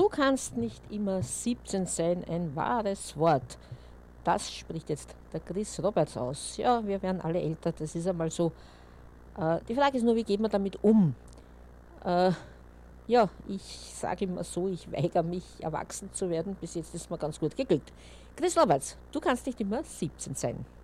Du kannst nicht immer 17 sein, ein wahres Wort. Das spricht jetzt der Chris Roberts aus. Ja, wir werden alle älter, das ist einmal so. Die Frage ist nur, wie geht man damit um? Äh, ja, ich sage immer so, ich weigere mich, erwachsen zu werden. Bis jetzt ist mir ganz gut geglückt. Chris Roberts, du kannst nicht immer 17 sein.